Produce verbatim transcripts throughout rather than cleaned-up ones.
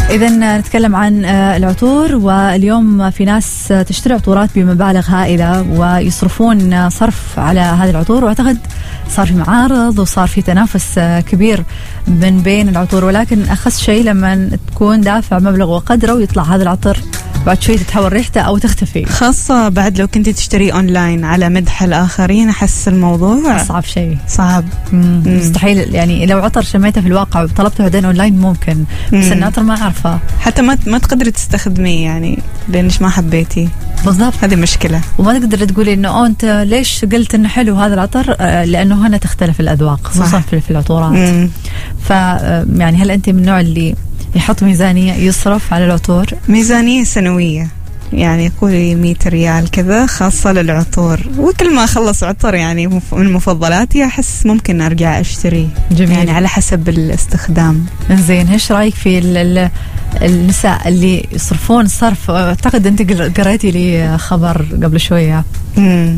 إذن نتكلم عن العطور، واليوم في ناس تشتري عطورات بمبالغ هائلة ويصرفون صرف على هذه العطور، وأعتقد صار في معارض وصار في تنافس كبير من بين العطور، ولكن أخس شيء لما تكون دافع مبلغ وقدره ويطلع هذا العطر بعد شوي تتحول ريحته أو تختفي، خاصة بعد لو كنت تشتري أونلاين على مدح الآخرين. أحس الموضوع صعب شيء صعب مستحيل. يعني لو عطر شميته في الواقع وطلبته بعدين أونلاين ممكن، بس الناطر ما أعرفه حتى ما ما تقدري تستخدميه يعني لأنش ما حبيتي. بالضبط، هذه مشكلة. وما تقدر تقولي إنه أو أنت ليش قلت إنه حلو هذا العطر، لأنه هنا تختلف الأذواق خصوصا في العطورات. ف يعني هل أنت من النوع اللي يحط ميزانية يصرف على العطور؟ ميزانية سنوية، يعني قولي مية ريال كذا خاصة للعطور، وكل ما أخلص عطر يعني من مفضلاتي أحس ممكن أرجع أشتري. جميل. يعني على حسب الاستخدام. زين، إيش رأيك في النساء اللي يصرفون صرف؟ أعتقد أنت قريتي لي خبر قبل شوية. امم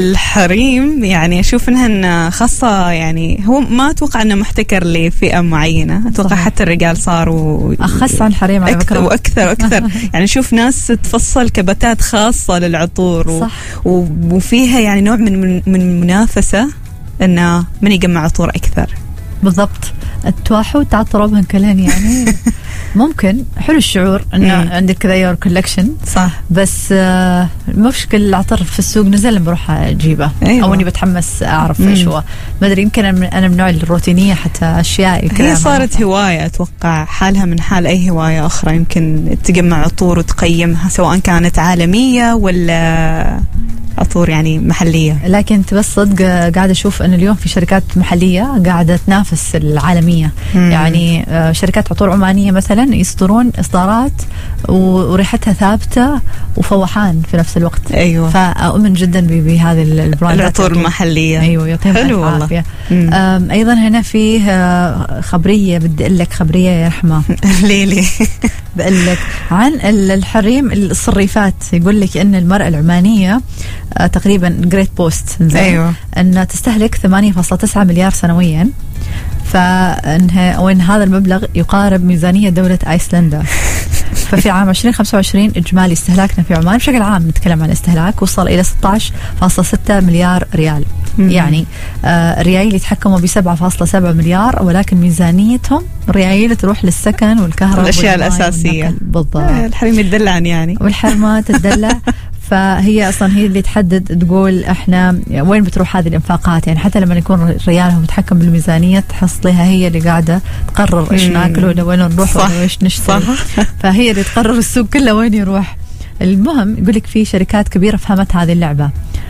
الحريم يعني أشوف إنهن خاصة، يعني هو ما أتوقع إنه محتكر لفئة معينة، أتوقع صحيح. حتى الرجال صاروا أخص عن الحريم على فكرة وأكثر وأكثر. يعني شوف ناس تفصل كبتات خاصة للعطور و... وفيها يعني نوع من من المنافسة إنه من يجمع عطور أكثر. بالضبط، التواحد تعطروا بهن كلهن يعني. ممكن حلو الشعور انه عندك كذا يور كولكشن، صح، بس آه مشكل العطر في السوق نزل بروح اجيبه. أيوة. او اني بتحمس اعرف ايش هو، ما ادري، يمكن انا من النوع الروتينيه حتى اشياء كذا. هي صارت هوايه، اتوقع حالها من حال اي هوايه اخرى، يمكن تجمع عطور وتقيمها سواء كانت عالميه ولا عطور يعني محليه. لكن بس صدق قاعده اشوف ان اليوم في شركات محليه قاعده تنافس العالميه. مم. يعني شركات عطور عمانيه مثلا يصدرون اصدارات وريحتها ثابته وفوحان في نفس الوقت. ايوه، فاؤمن جدا بهذه البراندات العطور المحليه. ايوه، يعطيهم حلو الف عافيه. ايضا هنا فيه خبريه، بدي اقول لك خبريه يا رحمه. ليلي بقول لك عن الحريم الصريفات. يقول لك ان المراه العمانيه آه تقريبا جريت بوست، أيوة. أنها تستهلك ثمانية فاصلة تسعة مليار سنويا، فإنها وإن هذا المبلغ يقارب ميزانية دولة أيسلندا. ففي عام عشرين خمسة وعشرين إجمالي استهلاكنا في عمان بشكل عام نتكلم عن الاستهلاك وصل إلى ستة عشر فاصلة ستة مليار ريال. مم. يعني آه الريايل يتحكموا ب سبعة فاصلة سبعة مليار، ولكن ميزانيتهم ريايل تروح للسكن والكهرباء والأشياء الأساسية. بالضبط. آه الحريم يتدلعن يعني، والحرمات تتدلع. فهي أصلا هي اللي تحدد، تقول إحنا وين بتروح هذه الإنفاقات. يعني حتى لما يكون ريالهم متحكم بالميزانية تحصلها هي اللي قاعدة تقرر إيش ناكل ولا وين نروح ولا إيش نشتري. فهي اللي تقرر السوق كله وين يروح. المهم يقولك في شركات كبيرة فهمت هذه اللعبة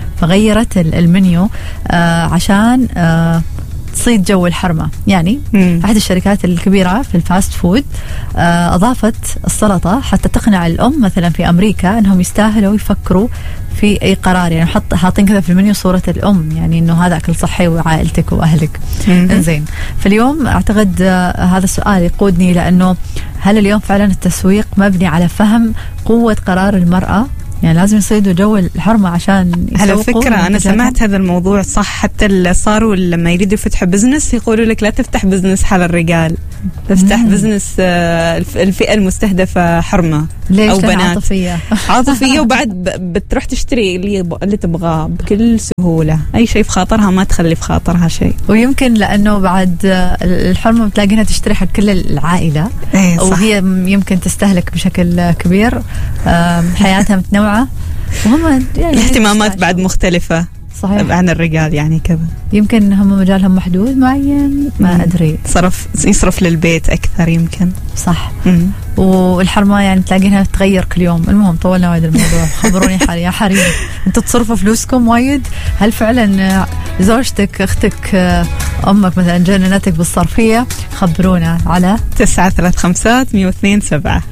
فغيرت المنيو آه عشان آه تصيد جو الحرمة. يعني مم. أحد الشركات الكبيرة في الفاست فود آه أضافت السلطة حتى تقنع الأم مثلا في أمريكا أنهم يستاهلوا يفكروا في أي قرار. يعني حط حاطين كذا في المنيو صورة الأم، يعني أنه هذا أكل صحي وعائلتك وأهلك. إنزين، فاليوم أعتقد آه هذا السؤال يقودني لأنه هل اليوم فعلا التسويق مبني على فهم قوة قرار المرأة؟ يعني لازم يصيدوا جو الحرمة عشان يسوقوا. على فكرة أنا سمعت هذا الموضوع صح، حتى اللي صاروا لما يريدوا يفتحوا بزنس يقولوا لك لا تفتح بزنس حال الرجال، تفتح مم. بزنس الفئة المستهدفة حرمة أو بنات عاطفية. عاطفية وبعد بتروح تشتري اللي, اللي تبغاه بكل سهولة، أي شيء في خاطرها ما تخلي في خاطرها شيء. ويمكن لأنه بعد الحرمة بتلاقينها تشتري حق كل العائلة. ايه وهي يمكن تستهلك بشكل كبير، حياتها متنوعة وهم يعني الاهتمامات بعد مختلفة. صحيح. عن الرجال يعني كذا، يمكن هم مجالهم محدود معين، ما مم. أدري، صرف يصرف للبيت أكثر يمكن. صح. مم. والحرمة يعني تلاقينها تغير كل يوم. المهم طولنا وايد الموضوع. خبروني يا حريم، انتوا تصرفوا فلوسكم وايد؟ هل فعلا زوجتك اختك امك مثلا جننتك بالصرفية؟ خبرونا على تسعة ثلاثة خمسات مية واثنين سبعة.